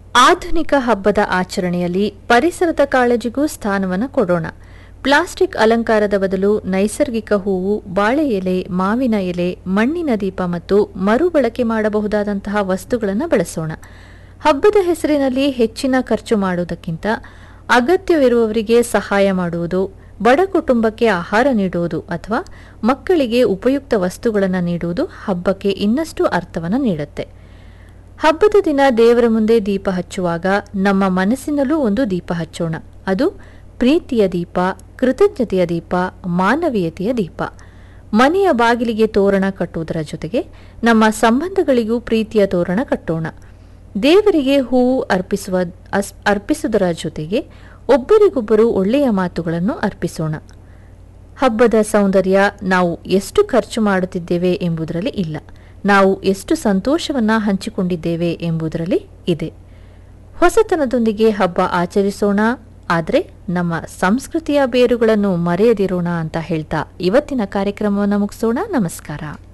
ಆಧುನಿಕ ಹಬ್ಬದ ಆಚರಣೆಯಲ್ಲಿ ಪರಿಸರದ ಕಾಳಜಿಗೂ ಸ್ಥಾನವನ್ನು ಕೊಡೋಣ. ಪ್ಲಾಸ್ಟಿಕ್ ಅಲಂಕಾರದ ಬದಲು ನೈಸರ್ಗಿಕ ಹೂವು, ಬಾಳೆ ಎಲೆ, ಮಾವಿನ ಎಲೆ, ಮಣ್ಣಿನ ದೀಪ ಮತ್ತು ಮರುಬಳಕೆ ಮಾಡಬಹುದಾದಂತಹ ವಸ್ತುಗಳನ್ನು ಬಳಸೋಣ. ಹಬ್ಬದ ಹೆಸರಿನಲ್ಲಿ ಹೆಚ್ಚಿನ ಖರ್ಚು ಮಾಡುವುದಕ್ಕಿಂತ ಅಗತ್ಯವಿರುವವರಿಗೆ ಸಹಾಯ ಮಾಡುವುದು, ಬಡ ಕುಟುಂಬಕ್ಕೆ ಆಹಾರ ನೀಡುವುದು ಅಥವಾ ಮಕ್ಕಳಿಗೆ ಉಪಯುಕ್ತ ವಸ್ತುಗಳನ್ನು ನೀಡುವುದು ಹಬ್ಬಕ್ಕೆ ಇನ್ನಷ್ಟು ಅರ್ಥವನ್ನು ನೀಡುತ್ತೆ. ಹಬ್ಬದ ದಿನ ದೇವರ ಮುಂದೆ ದೀಪ ಹಚ್ಚುವಾಗ ನಮ್ಮ ಮನಸ್ಸಿನಲ್ಲೂ ಒಂದು ದೀಪ ಹಚ್ಚೋಣ. ಅದು ಪ್ರೀತಿಯ ದೀಪ, ಕೃತಜ್ಞತೆಯ ದೀಪ, ಮಾನವೀಯತೆಯ ದೀಪ. ಮನೆಯ ಬಾಗಿಲಿಗೆ ತೋರಣ ಕಟ್ಟುವುದರ ಜೊತೆಗೆ ನಮ್ಮ ಸಂಬಂಧಗಳಿಗೂ ಪ್ರೀತಿಯ ತೋರಣ ಕಟ್ಟೋಣ. ದೇವರಿಗೆ ಹೂವು ಅರ್ಪಿಸುವುದರ ಜೊತೆಗೆ ಒಬ್ಬರಿಗೊಬ್ಬರು ಒಳ್ಳೆಯ ಮಾತುಗಳನ್ನು ಅರ್ಪಿಸೋಣ. ಹಬ್ಬದ ಸೌಂದರ್ಯ ನಾವು ಎಷ್ಟು ಖರ್ಚು ಮಾಡುತ್ತಿದ್ದೇವೆ ಎಂಬುದರಲ್ಲಿ ಇಲ್ಲ, ನಾವು ಎಷ್ಟು ಸಂತೋಷವನ್ನು ಹಂಚಿಕೊಂಡಿದ್ದೇವೆ ಎಂಬುದರಲ್ಲಿ ಇದೆ. ಹೊಸತನದೊಂದಿಗೆ ಹಬ್ಬ ಆಚರಿಸೋಣ, ಆದರೆ ನಮ್ಮ ಸಂಸ್ಕೃತಿಯ ಬೇರುಗಳನ್ನು ಮರೆಯದಿರೋಣ ಅಂತ ಹೇಳ್ತಾ ಇವತ್ತಿನ ಕಾರ್ಯಕ್ರಮವನ್ನು ಮುಗಿಸೋಣ. ನಮಸ್ಕಾರ.